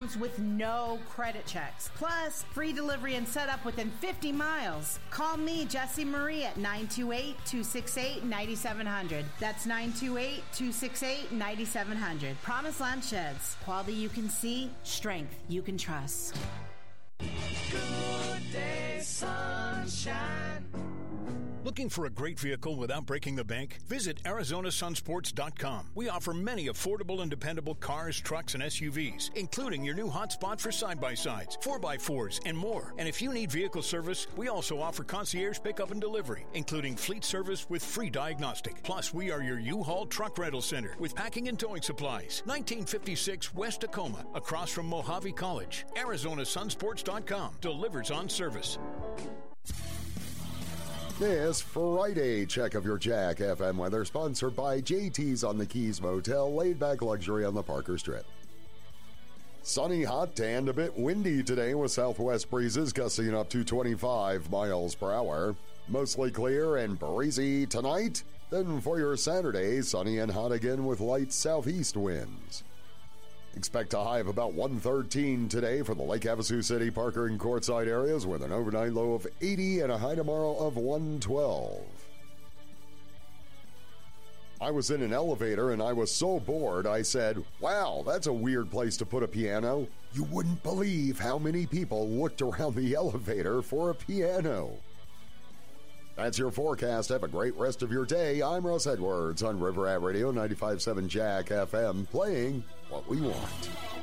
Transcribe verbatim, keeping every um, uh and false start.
comes with no credit checks. Plus, free delivery and setup within fifty miles. Call me, Jessie Marie, at nine two eight, two six eight, nine seven zero zero. That's nine two eight, two six eight, nine seven zero zero. Promise Lounge Sheds. Quality you can see, strength you can trust. Good day, sunshine. Looking for a great vehicle without breaking the bank? Visit Arizona Sun Sports dot com. We offer many affordable and dependable cars, trucks, and S U Vs, including your new hotspot for side-by-sides, four by fours, and more. And if you need vehicle service, we also offer concierge pickup and delivery, including fleet service with free diagnostic. Plus, we are your U-Haul truck rental center with packing and towing supplies. nineteen fifty-six West Tacoma, across from Mojave College. Arizona Sun Sports dot com delivers on service. This Friday check of your Jack F M weather, sponsored by J T's on the Keys Motel, laid-back luxury on the Parker Strip. Sunny, hot, and a bit windy today with southwest breezes gusting up to twenty-five miles per hour. Mostly clear and breezy tonight. Then for your Saturday, sunny and hot again with light southeast winds. Expect a high of about one thirteen today for the Lake Havasu City, Parker, and Quartzsite areas with an overnight low of eighty and a high tomorrow of one twelve. I was in an elevator and I was so bored I said, "Wow, that's a weird place to put a piano." You wouldn't believe how many people looked around the elevator for a piano. That's your forecast. Have a great rest of your day. I'm Russ Edwards on River Rat Radio ninety-five point seven Jack F M, playing what we want.